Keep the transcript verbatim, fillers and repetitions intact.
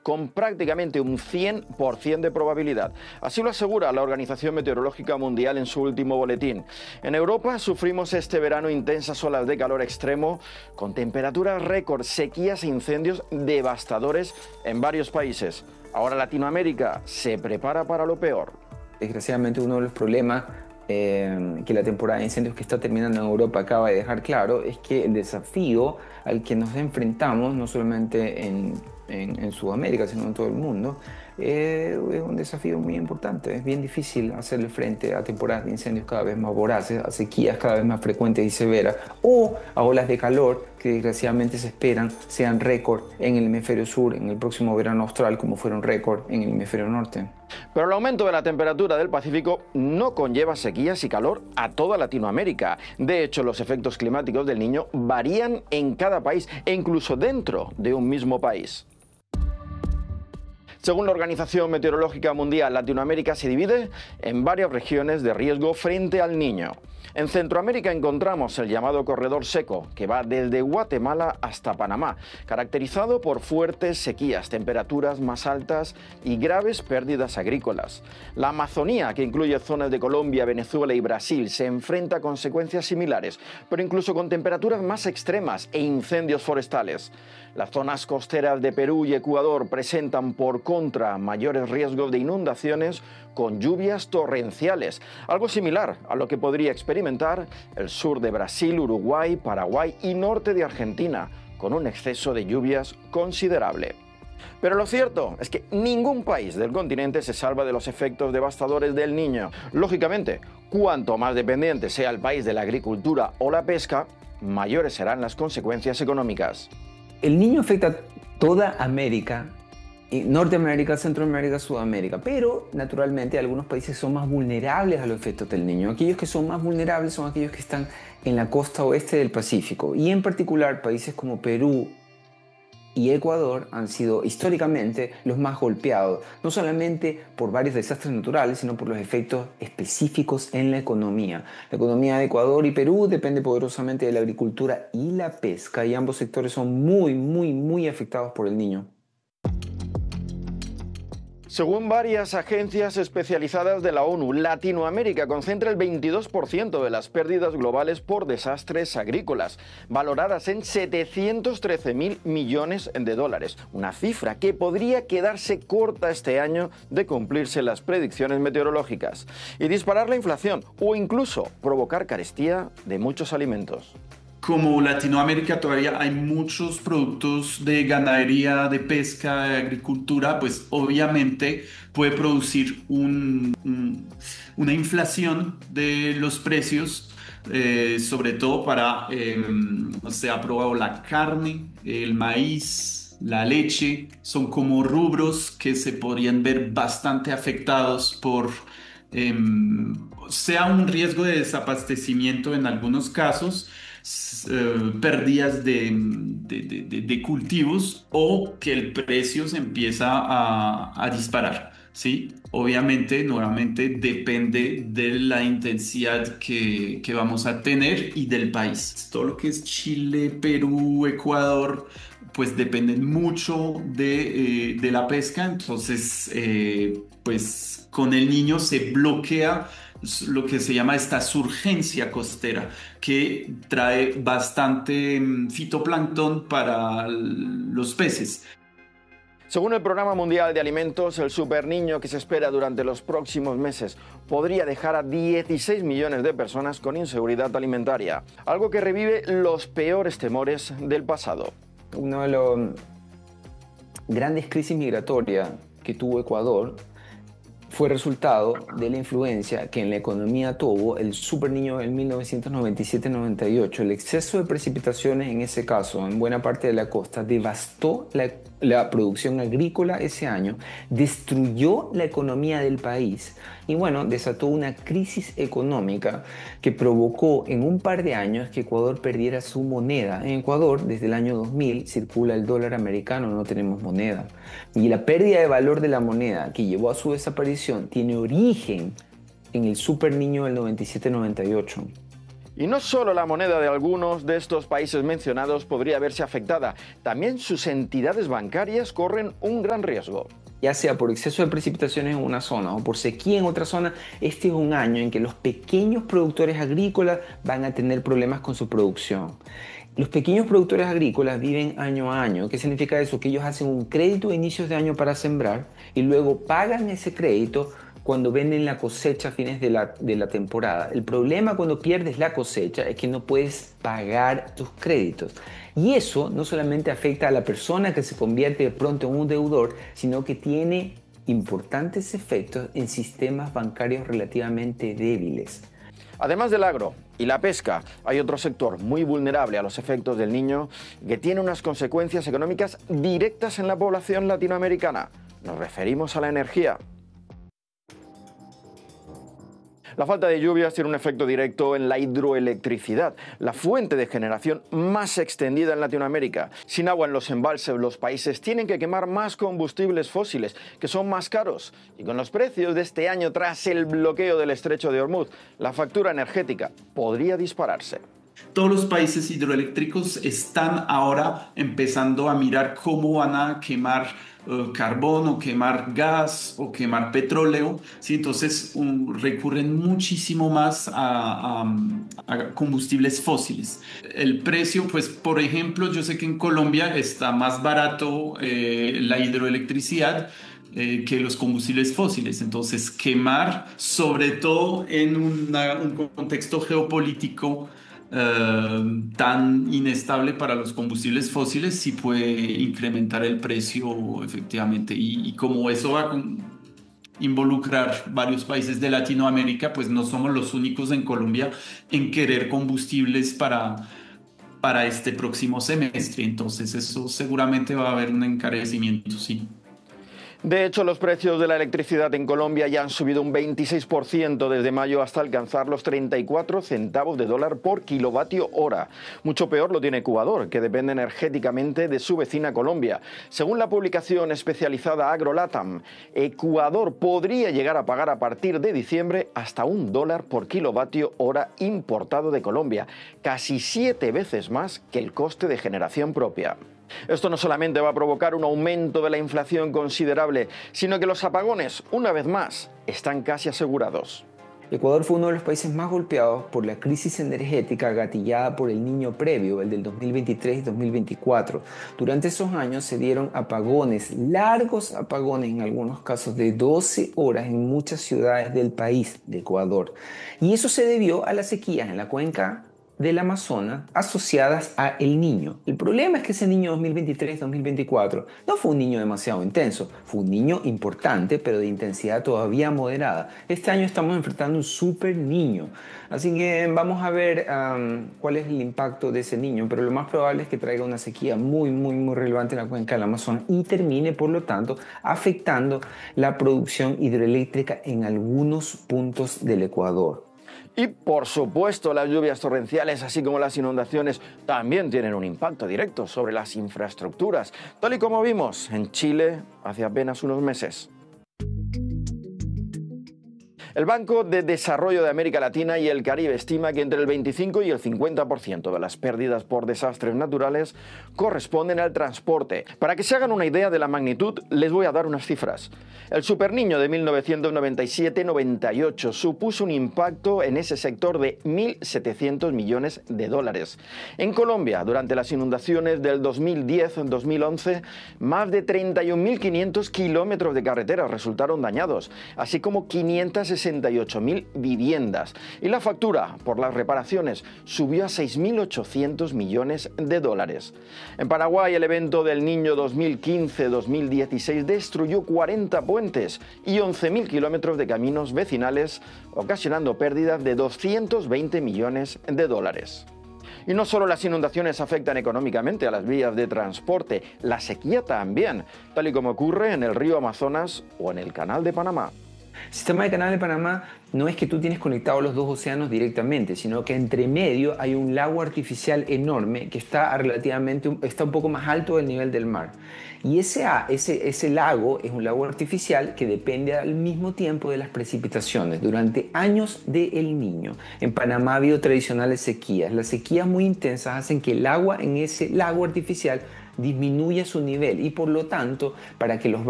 con prácticamente un cien por cien de probabilidad. Así lo asegura la Organización Meteorológica Mundial en su último boletín. En Europa sufrimos este verano intensas olas de calor extremo, con temperaturas récord, sequías e incendios devastadores en varios países. Ahora Latinoamérica se prepara para lo peor. Desgraciadamente, uno de los problemas eh, que la temporada de incendios que está terminando en Europa acaba de dejar claro es que el desafío al que nos enfrentamos, no solamente en, en, en Sudamérica, sino en todo el mundo, eh, es un desafío muy importante. Es bien difícil hacerle frente a temporadas de incendios cada vez más voraces, a sequías cada vez más frecuentes y severas, o a olas de calor que desgraciadamente se esperan sean récord en el hemisferio sur en el próximo verano austral, como fueron récord en el hemisferio norte. Pero el aumento de la temperatura del Pacífico no conlleva sequías y calor a toda Latinoamérica. De hecho, los efectos climáticos del Niño varían en cada país e incluso dentro de un mismo país. Según la Organización Meteorológica Mundial, Latinoamérica se divide en varias regiones de riesgo frente al Niño. En Centroamérica encontramos el llamado corredor seco, que va desde Guatemala hasta Panamá, caracterizado por fuertes sequías, temperaturas más altas y graves pérdidas agrícolas. La Amazonía, que incluye zonas de Colombia, Venezuela y Brasil, se enfrenta a consecuencias similares, pero incluso con temperaturas más extremas e incendios forestales. Las zonas costeras de Perú y Ecuador presentan por contra mayores riesgos de inundaciones con lluvias torrenciales, algo similar a lo que podría experimentar el sur de Brasil, Uruguay, Paraguay y norte de Argentina, con un exceso de lluvias considerable. Pero lo cierto es que ningún país del continente se salva de los efectos devastadores del Niño. Lógicamente, cuanto más dependiente sea el país de la agricultura o la pesca, mayores serán las consecuencias económicas. El Niño afecta a toda América, Norteamérica, Centroamérica, Sudamérica, pero naturalmente algunos países son más vulnerables a los efectos del Niño. Aquellos que son más vulnerables son aquellos que están en la costa oeste del Pacífico, y en particular países como Perú y Ecuador han sido históricamente los más golpeados, no solamente por varios desastres naturales, sino por los efectos específicos en la economía. La economía de Ecuador y Perú depende poderosamente de la agricultura y la pesca, y ambos sectores son muy, muy, muy afectados por el Niño. Según varias agencias especializadas de la ONU, Latinoamérica concentra el veintidós por ciento de las pérdidas globales por desastres agrícolas, valoradas en setecientos trece mil millones de dólares, una cifra que podría quedarse corta este año de cumplirse las predicciones meteorológicas, y disparar la inflación o incluso provocar carestía de muchos alimentos. Como Latinoamérica todavía hay muchos productos de ganadería, de pesca, de agricultura, pues obviamente puede producir un, un, una inflación de los precios, eh, sobre todo para, eh, se ha probado la carne, el maíz, la leche, son como rubros que se podrían ver bastante afectados por, eh, sea un riesgo de desabastecimiento en algunos casos, Uh, pérdidas de, de, de, de cultivos, o que el precio se empieza a, a disparar, ¿sí? Obviamente, nuevamente, depende de la intensidad que, que vamos a tener y del país. Todo lo que es Chile, Perú, Ecuador, pues dependen mucho de, eh, de la pesca, entonces, eh, pues con el Niño se bloquea lo que se llama esta surgencia costera, que trae bastante fitoplancton para los peces. Según el Programa Mundial de Alimentos, el superniño que se espera durante los próximos meses podría dejar a dieciséis millones de personas con inseguridad alimentaria, algo que revive los peores temores del pasado. Una de las grandes crisis migratorias que tuvo Ecuador fue resultado de la influencia que en la economía tuvo el superniño en mil novecientos noventa y siete noventa y ocho. El exceso de precipitaciones en ese caso, en buena parte de la costa, devastó la, la producción agrícola ese año, destruyó la economía del país y, bueno, desató una crisis económica que provocó en un par de años que Ecuador perdiera su moneda. En Ecuador, desde el año dos mil, circula el dólar americano, no tenemos moneda. Y la pérdida de valor de la moneda que llevó a su desaparición tiene origen en el superniño del noventa y siete noventa y ocho. Y no solo la moneda de algunos de estos países mencionados podría verse afectada, también sus entidades bancarias corren un gran riesgo. Ya sea por exceso de precipitaciones en una zona o por sequía en otra zona, este es un año en que los pequeños productores agrícolas van a tener problemas con su producción. Los pequeños productores agrícolas viven año a año. ¿Qué significa eso? Que ellos hacen un crédito a inicios de año para sembrar y luego pagan ese crédito cuando venden la cosecha a fines de la, de la temporada. El problema cuando pierdes la cosecha es que no puedes pagar tus créditos. Y eso no solamente afecta a la persona que se convierte de pronto en un deudor, sino que tiene importantes efectos en sistemas bancarios relativamente débiles. Además del agro y la pesca, hay otro sector muy vulnerable a los efectos del Niño que tiene unas consecuencias económicas directas en la población latinoamericana. Nos referimos a la energía. La falta de lluvias tiene un efecto directo en la hidroelectricidad, la fuente de generación más extendida en Latinoamérica. Sin agua en los embalses, los países tienen que quemar más combustibles fósiles, que son más caros. Y con los precios de este año tras el bloqueo del estrecho de Hormuz, la factura energética podría dispararse. Todos los países hidroeléctricos están ahora empezando a mirar cómo van a quemar uh, carbón o quemar gas o quemar petróleo, ¿sí? Entonces um, recurren muchísimo más a, a, a combustibles fósiles. El precio, pues por ejemplo, yo sé que en Colombia está más barato eh, la hidroelectricidad Eh, que los combustibles fósiles. Entonces, quemar, sobre todo en una, un contexto geopolítico Uh, tan inestable para los combustibles fósiles, sí puede incrementar el precio efectivamente, y, y como eso va a involucrar varios países de Latinoamérica, pues no somos los únicos en Colombia en querer combustibles para, para este próximo semestre. Entonces eso seguramente va a haber un encarecimiento, sí. De hecho, los precios de la electricidad en Colombia ya han subido un veintiséis por ciento desde mayo hasta alcanzar los treinta y cuatro centavos de dólar por kilovatio hora. Mucho peor lo tiene Ecuador, que depende energéticamente de su vecina Colombia. Según la publicación especializada AgroLatam, Ecuador podría llegar a pagar a partir de diciembre hasta un dólar por kilovatio hora importado de Colombia, casi siete veces más que el coste de generación propia. Esto no solamente va a provocar un aumento de la inflación considerable, sino que los apagones, una vez más, están casi asegurados. Ecuador fue uno de los países más golpeados por la crisis energética gatillada por el Niño previo, el del dos mil veintitrés y dos mil veinticuatro. Durante esos años se dieron apagones, largos apagones, en algunos casos de doce horas en muchas ciudades del país, de Ecuador. Y eso se debió a las sequías en la cuenca del Amazonas asociadas a El Niño. El problema es que ese Niño dos mil veintitrés dos mil veinticuatro no fue un niño demasiado intenso, fue un niño importante, pero de intensidad todavía moderada. Este año estamos enfrentando un super niño, así que vamos a ver um, cuál es el impacto de ese niño, pero lo más probable es que traiga una sequía muy, muy, muy relevante en la cuenca del Amazonas y termine, por lo tanto, afectando la producción hidroeléctrica en algunos puntos del Ecuador. Y por supuesto, las lluvias torrenciales, así como las inundaciones, también tienen un impacto directo sobre las infraestructuras, tal y como vimos en Chile hace apenas unos meses. El Banco de Desarrollo de América Latina y el Caribe estima que entre el veinticinco y el cincuenta por ciento de las pérdidas por desastres naturales corresponden al transporte. Para que se hagan una idea de la magnitud, les voy a dar unas cifras. El Superniño de mil novecientos noventa y siete noventa y ocho supuso un impacto en ese sector de mil setecientos millones de dólares. En Colombia, durante las inundaciones del dos mil diez dos mil once, más de treinta y un mil quinientos kilómetros de carreteras resultaron dañados, así como quinientas sesenta y ocho mil viviendas. Y la factura por las reparaciones subió a seis mil ochocientos millones de dólares. En Paraguay, el evento del Niño dos mil quince dos mil dieciséis destruyó cuarenta puentes y once mil kilómetros de caminos vecinales, ocasionando pérdidas de doscientos veinte millones de dólares. Y no solo las inundaciones afectan económicamente a las vías de transporte, la sequía también, tal y como ocurre en el río Amazonas o en el Canal de Panamá. El sistema de Canal de Panamá no es que tú tienes conectados los dos océanos directamente, sino que entre medio hay un lago artificial enorme que está relativamente, está un poco más alto del nivel del mar. Y ese, ese, ese lago es un lago artificial que depende al mismo tiempo de las precipitaciones. Durante años de El Niño, en Panamá ha habido tradicionales sequías. Las sequías muy intensas hacen que el agua en ese lago artificial disminuya su nivel y por lo tanto, para que los